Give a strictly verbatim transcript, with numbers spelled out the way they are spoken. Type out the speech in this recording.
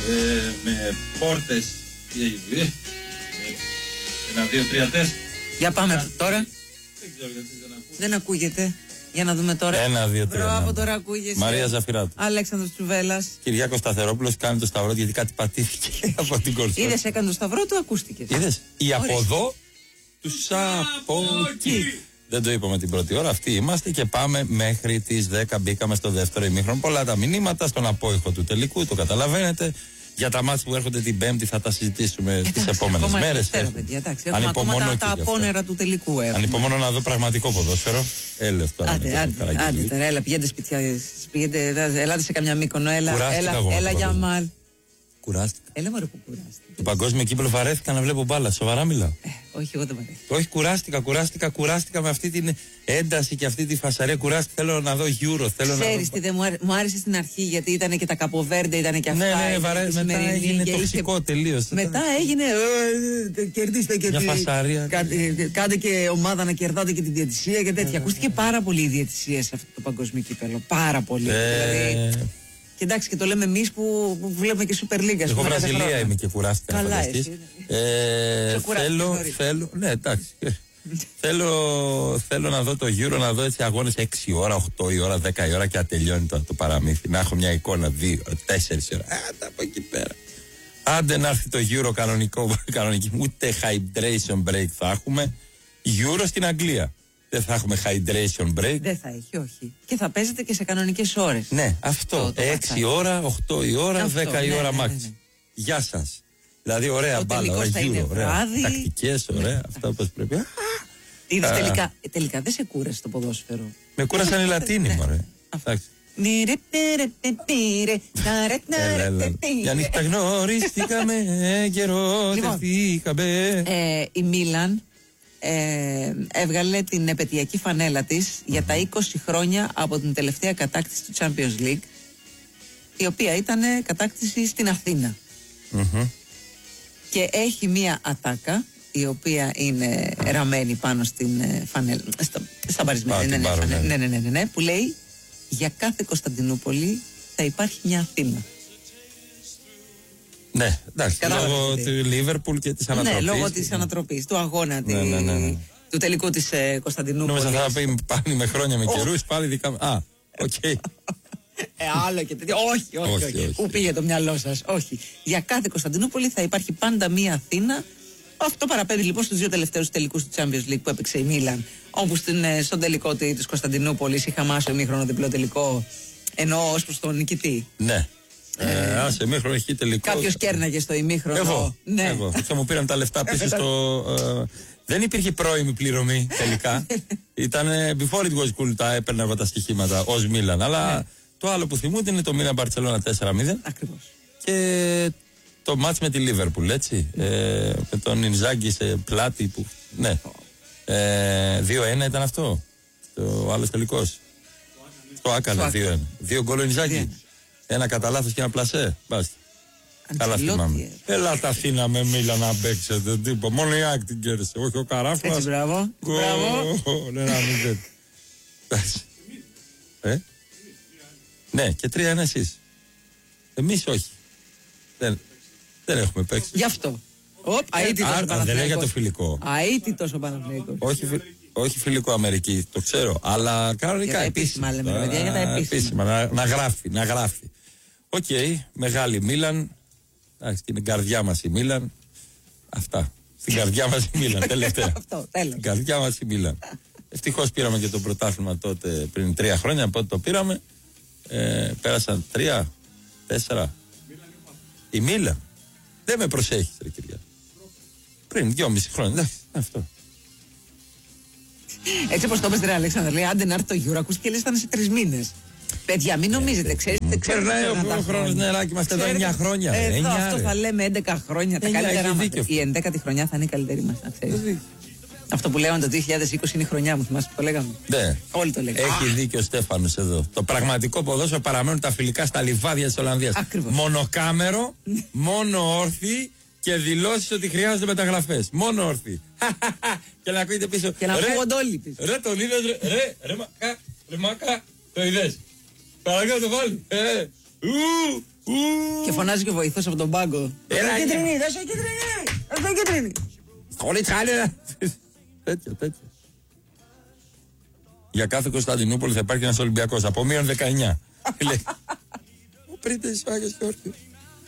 ε, με πόρτες. Ένα, δύο, τρία, τέσσερα. Για πάμε ένα, τώρα. Δεν ξέρω γιατί δεν ακούω. Δεν ακούγεται. Για να δούμε τώρα. Ένα, δύο, τρία. Μπράβο, τώρα ακούγεσαι. Μαρία Ζαφυράτου. Αλέξανδρος Τσουβέλλας. Κυριάκος Σταθερόπουλος κάνει το σταυρό γιατί κάτι πατήθηκε από την κορσό. Είδες, έκανε το σταυρό του, ακούστηκε. Είδες. Η από εδώ του από εκεί. Δεν το είπαμε την πρώτη ώρα. Αυτοί είμαστε και πάμε μέχρι τις δέκα. Μπήκαμε στο δεύτερο ημίχρονο. Πολλά τα μηνύματα στον απόϊχο του τελικού. Το καταλαβαίνετε. Για τα μάτς που έρχονται την Πέμπτη θα τα συζητήσουμε τις επόμενες μέρες. Ανυπομονώ τα, τα απόνερα του τελικού. Ανυπομονώ να δω πραγματικό ποδόσφαιρο. Έλα τώρα. Άντε, άντε, άντε τώρα, έλα, πηγαίνετε σπιτιά. Πηγαίνετε, ελάτε σε καμιά Μύκονο. Έλα, έλα, έλα για μάλ. Κουράστηκα. Έλα μωρέ που κουράστηκα. Το παγκόσμιο κύπελλο βαρέθηκα να βλέπω μπάλα. Σοβαρά μιλάω. Ε, όχι, εγώ δεν βαρέθηκα. Όχι, κουράστηκα, κουράστηκα, κουράστηκα με αυτή την ένταση και αυτή τη φασαρία. Κουράστηκα. Θέλω να δω Euro. Ξέρεις τι, δεν μου, άρε, μου άρεσε στην αρχή γιατί ήταν και τα Καποβέρντε, ήταν και αυτά. Ναι, ναι, βαρέ, μετά έγινε τοξικό είχε... τελείως. Μετά έγινε. Ε, κερδίστε και τη φασαρία. Κάντε, κάντε και ομάδα να κερδάτε και τη διαιτησία και τέτοια. Ακούστηκε πάρα πολύ η διαιτησία σε αυτό το παγκόσμιο κύπελλο. Πάρα πολύ. Δηλαδή. Και εντάξει, και το λέμε εμείς που, που βλέπουμε και Super League. Εγώ Βραζιλία είμαι και κουράστηκα. Καλά, εσύ. Ε, θέλω, θέλω, ναι, εντάξει. θέλω, θέλω να δω το Euro, να δω έτσι αγώνες έξι ώρα, οκτώ η ώρα, δέκα η ώρα και να τελειώνει το, το παραμύθι. Να έχω μια εικόνα δύο, τέσσερις ώρα. Άντε από εκεί πέρα. Άντε να έρθει το Euro κανονικό, κανονική. Ούτε hydration break θα έχουμε. Euro στην Αγγλία. Δεν θα έχουμε hydration break. Δεν θα έχει, όχι. Και θα παίζετε και σε κανονικές ώρες. Ναι, αυτό. έξι ώρα, οκτώ η ώρα, αυτό, δέκα η ναι, ώρα ναι, μάξι. Ναι, ναι. Γεια σας. Δηλαδή, ωραία μπάλα, ωραία γύρω, ωραία. Τακτικές, ωραία. Αυτά όπως πρέπει. Είδες, τελικά, τελικά δεν σε κούρασε το ποδόσφαιρο. Με κούρασαν οι Λατίνοι, μωρέ. Για νύχτα γνωριστήκαμε και ερωτευτήκαμε. Η Μίλαν Ε, έβγαλε την επαιτειακή φανέλα της mm-hmm. για τα είκοσι χρόνια από την τελευταία κατάκτηση του Champions League, η οποία ήταν κατάκτηση στην Αθήνα mm-hmm. και έχει μία ατάκα η οποία είναι ραμμένη πάνω στην φανέλα, στα, στα μπαρισμένα, ναι, ναι, ναι, ναι, ναι, ναι, ναι, ναι, που λέει για κάθε Κωνσταντινούπολη θα υπάρχει μια Αθήνα. Ναι, εντάξει, λόγω του Λίβερπουλ και της ανατροπής. Ναι, λόγω της ανατροπής, του αγώνα, ναι, ναι, ναι, ναι. του τελικού της ε, Κωνσταντινούπολης. Νόμιζα θα πει πάλι με χρόνια με καιρούς, πάλι δικά μου. Α, οκ. Okay. ε, άλλο και τέτοιο. Όχι, όχι, όχι, όχι. όχι. Πού πήγε το μυαλό σας, όχι. Για κάθε Κωνσταντινούπολη θα υπάρχει πάντα μία Αθήνα. Αυτό παραπέμπει λοιπόν στους δύο τελευταίους τελικούς του Champions League που έπαιξε η Μίλαν. Όπου στην, στον τελικό της Κωνσταντινούπολης είχαμε άσο ημίχρονο διπλό τελικό, ενώ ως προς τον νικητή. Ναι. Ε, άσε, ημίχρονο έχει τελικό. Κάποιος κέρναγε στο ημίχρονο. Εγώ. Ναι. Εγώ. Θα μου πήραν τα λεφτά πίσω στο. Ε, δεν υπήρχε πρώιμη πληρωμή τελικά. Ήταν before it was cool, τα έπαιρνα εγώ τα στοιχήματα ως Μίλαν. Αλλά ναι. το άλλο που θυμούνται είναι το Μίλαν Μπαρτσελόνα τέσσερα μηδέν. Ακριβώς. Και το μάτς με τη Λίβερπουλ, έτσι. Ε, με τον Ινζάγκη σε πλάτη που. Ναι. Ε, δύο ένα ήταν αυτό. Το άλλο τελικό. Το Άκαλα δύο ένα. Δύο γκολ ο Ινζάγκη. Ένα κατά λάθος και ένα πλασέ. Μπάστα. Καλά θυμάμαι. Έλα τα Αθήνα με Μίλα να παίξετε. Τίποτα. Μόνο η Άκη την κέρδισε. Όχι ο Καράφλας. Έτσι, μπράβο. Μπράβο. Ναι, να μην δείτε. Ε? Ναι, και τρία ένα εσείς. Εμείς όχι. Δεν, δεν έχουμε παίξει. Γι' αυτό. Οπ, αίτητος ο Παναθηναϊκός. Δεν λέει για το φιλικό. Αίτητος ο Παναθηναϊκός. Όχι φιλικό. Όχι φιλικό Αμερική, το ξέρω. Αλλά κανονικά για τα επίσημα. Επίσημα λέμε, παιδιά, για τα επίσημα. επίσημα να, να γράφει, να γράφει. Οκ, okay, μεγάλη Μίλαν. Εντάξει, την καρδιά μας η Μίλαν. Αυτά. Στην καρδιά μας η Μίλαν, τελευταία. Αυτό, τέλος. Στην καρδιά μας η Μίλαν. Ευτυχώς πήραμε και το πρωτάθλημα τότε πριν τρία χρόνια. Από το πήραμε. Ε, πέρασαν τρία, τέσσερα. Η Μίλαν. Δεν με προσέχεις, ρε κυρία. Πριν δυόμιση χρόνια. Εντάξει, αυτό. Έτσι όπως το είπες, ρε Αλέξανδρε, λέει άντε να έρθει το Euro, ακούστηκε και λες ήταν σε τρεις μήνες. Παιδιά, μην νομίζετε, ξέρετε. Περνάει ο χρόνος, νεράκι, είμαστε εδώ εννιά χρόνια. Εδώ αυτό θα λέμε έντεκα χρόνια. Τα καλύτερα μας. Η ενδέκατη χρονιά θα είναι η καλύτερη μας, να ξέρεις. Αυτό που λέγαμε το δύο χιλιάδες είκοσι είναι η χρονιά μου, θυμάσαι που το λέγαμε. Ναι. Όλοι το λέγαμε. Έχει δίκιο ο Στέφανος εδώ. Το πραγματικό ποδόσφαιρο παραμένουν τα φιλικά στα λιβάδια της Ολλανδίας. Μονοκάμερο, μόνο όρθιοι και δηλώσεις ότι χρειάζονται μεταγραφές. Μόνο όρθιοι. Και να ακούγεται πίσω. Και να ακούγονται όλοι πίσω. Ρε τον είδες, ρε, ρε, ρε, μακά, ρε, μακά, το είδες. Παρακαλώ το βάλει. Ε, ου, Και φωνάζει και ο βοηθός από τον πάγκο. Έλα, κίτρινη, δώσε κίτρινη, δώσε κίτρινη. Χωρίς χάλια. Τέτοιο, τέτοιο. Για κάθε Κωνσταντινούπολη θα υπάρχει ένας Ολυμπιακός από μείον δεκαεννιά. Λέει, ο πρίτες Άγιος Γιώργιος.